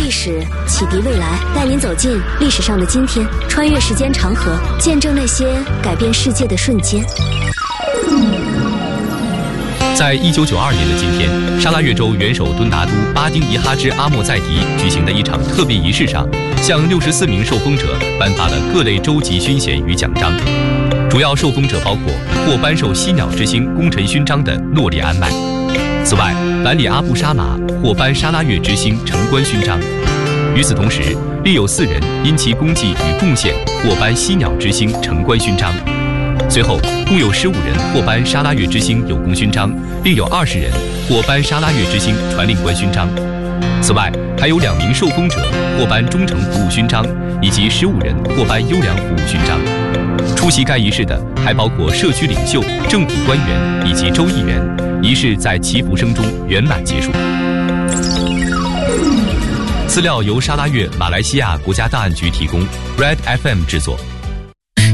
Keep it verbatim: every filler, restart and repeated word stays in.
历史，启迪未来，带您走进历史上的今天，穿越时间长河，见证那些改变世界的瞬间。 在一九九二年的今天，沙拉越州元首敦达都巴丁伊哈芝阿莫在迪举行的一场特别仪式上，向六十四名受封者颁发了各类州级勋衔与奖章。主要受封者包括获颁授犀鸟之星功臣勋章的诺里安迈。此外，兰里阿布沙马获颁沙拉越之星城关勋章。与此同时，另有四人因其功绩与贡献获颁犀鸟之星城关勋章。随后，共有十五人获颁沙拉越之星有功勋章，另有二十人获颁沙拉越之星传令官勋章。此外，还有两名受封者获颁忠诚服务勋章，以及十五人获颁优良服务勋章。出席该仪式的还包括社区领袖、政府官员以及州议员。仪式在祈福声中圆满结束。资料由沙拉越马来西亚国家档案局提供 ，Red F M 制作。